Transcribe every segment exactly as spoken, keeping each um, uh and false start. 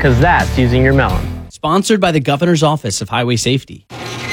because that's using your melon. Sponsored by the Governor's Office of Highway Safety.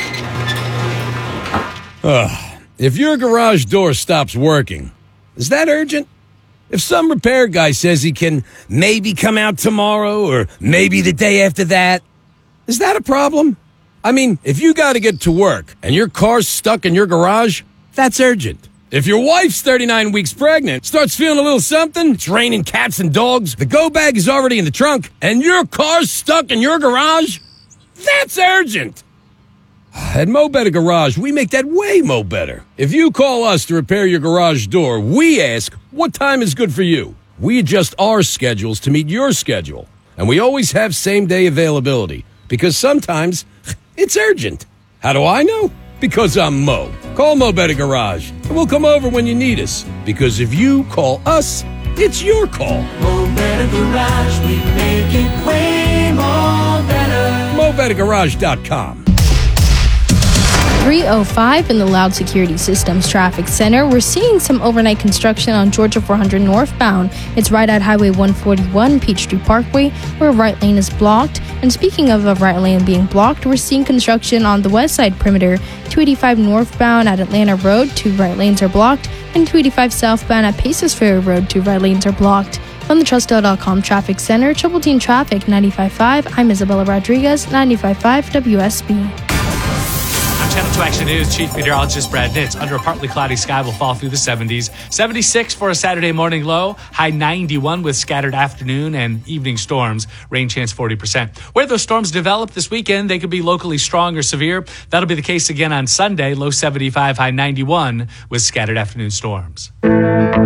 Ugh. If your garage door stops working, is that urgent? If some repair guy says he can maybe come out tomorrow or maybe the day after that, is that a problem? I mean, if you got to get to work and your car's stuck in your garage, that's urgent. If your wife's thirty-nine weeks pregnant, starts feeling a little something, it's raining cats and dogs, the go bag is already in the trunk, and your car's stuck in your garage, that's urgent. At Mo Better Garage, we make that way mo better. If you call us to repair your garage door, we ask, what time is good for you? We adjust our schedules to meet your schedule. And we always have same-day availability, because sometimes it's urgent. How do I know? Because I'm Mo. Call Mo Better Garage, and we'll come over when you need us. Because if you call us, it's your call. Mo Better Garage, we make it way more better. Mo Better Garage dot com. three oh five in the Loud Security Systems Traffic Center. We're seeing some overnight construction on Georgia four hundred northbound. It's right at Highway one forty-one, Peachtree Parkway, where right lane is blocked. And speaking of a right lane being blocked, we're seeing construction on the west side perimeter. two eighty-five northbound at Atlanta Road, two right lanes are blocked. And two eighty-five southbound at Paces Ferry Road, two right lanes are blocked. From the Trustdale dot com Traffic Center, Triple Team Traffic ninety-five point five, I'm Isabella Rodriguez, ninety-five point five W S B. Channel two Action News Chief Meteorologist Brad Nitz. Under a partly cloudy sky will fall through the seventies. seventy-six for a Saturday morning low. High ninety-one with scattered afternoon and evening storms. Rain chance forty percent. Where those storms develop this weekend, they could be locally strong or severe. That'll be the case again on Sunday. Low seventy-five, high ninety-one with scattered afternoon storms.